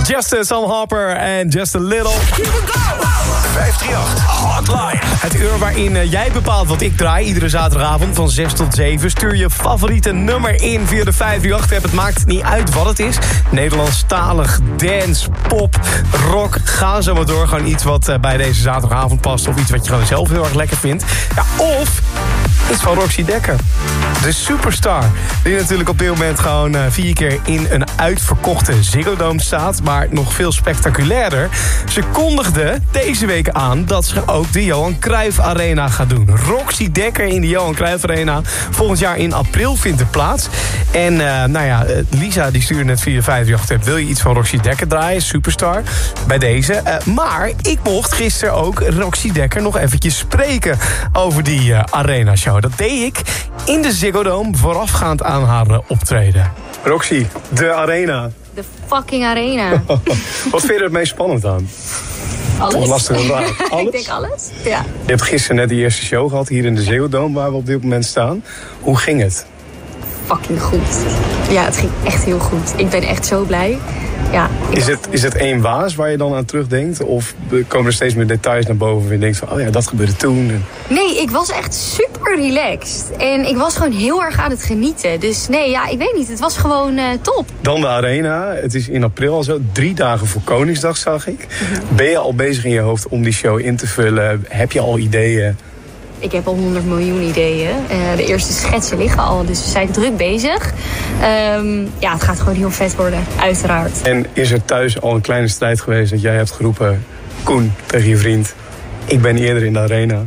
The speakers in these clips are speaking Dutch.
Just Sam Harper en Just a Little. Here we go! 538 Hotline. Het uur waarin jij bepaalt wat ik draai. Iedere zaterdagavond van 6 tot 7. Stuur je favoriete nummer in via de 538-app. Het maakt niet uit wat het is. Nederlandstalig, dance, pop, rock. Ga zo maar door. Gewoon iets wat bij deze zaterdagavond past. Of iets wat je gewoon zelf heel erg lekker vindt. Ja, of iets van Roxy Dekker. De superstar. Die natuurlijk op dit moment gewoon 4 keer in een uitverkochte Ziggo Dome staat. Maar nog veel spectaculairder. Ze kondigde deze week aan dat ze ook de Johan Cruijff Arena gaat doen. Roxy Dekker in de Johan Cruijff Arena. Volgend jaar in april vindt er plaats. En Lisa die stuurde net via 538. Wil je iets van Roxy Dekker draaien? Superstar. Bij deze. Maar ik mocht gisteren ook Roxy Dekker nog eventjes spreken over die Arena show. Dat deed ik in de Ziggo Dome voorafgaand aan haar optreden. Roxy, de Arena. De fucking Arena. Wat vind je er het meest spannend aan? Alles. Lastige vraag. Alles? Ik denk alles, ja. Je hebt gisteren net die eerste show gehad hier in de Ziggo Dome waar we op dit moment staan. Hoe ging het? Fucking goed. Ja, het ging echt heel goed. Ik ben echt zo blij. Ja, Is het één waas waar je dan aan terugdenkt? Of komen er steeds meer details naar boven waar je denkt van, oh ja, dat gebeurde toen? Nee, ik was echt super relaxed. En ik was gewoon heel erg aan het genieten. Dus nee, ja, ik weet niet. Het was gewoon top. Dan de Arena. Het is in april al zo. 3 dagen voor Koningsdag, zag ik. Ben je al bezig in je hoofd om die show in te vullen? Heb je al ideeën? Ik heb al 100 miljoen ideeën. De eerste schetsen liggen al, dus we zijn druk bezig. Ja, het gaat gewoon heel vet worden, uiteraard. En is er thuis al een kleine strijd geweest dat jij hebt geroepen, Koen, tegen je vriend, ik ben eerder in de Arena?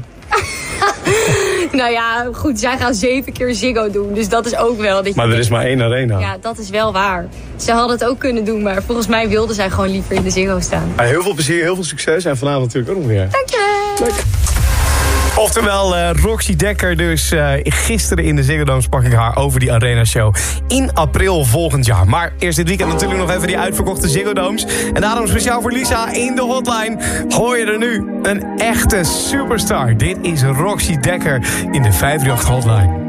Nou ja, goed, zij gaan 7 keer Ziggo doen, dus dat is ook wel... Dat maar er is maar 1 Arena. Ja, dat is wel waar. Ze hadden het ook kunnen doen, maar volgens mij wilden zij gewoon liever in de Ziggo staan. Heel veel plezier, heel veel succes en vanavond natuurlijk ook nog weer. Dankjewel! Leuk. Oftewel, Roxy Dekker dus gisteren in de Ziggo Dome sprak ik haar over die Arena Show in april volgend jaar. Maar eerst dit weekend natuurlijk nog even die uitverkochte Ziggo Domes. En daarom speciaal voor Lisa in de hotline. Hoor je er nu een echte superstar. Dit is Roxy Dekker in de 538 hotline.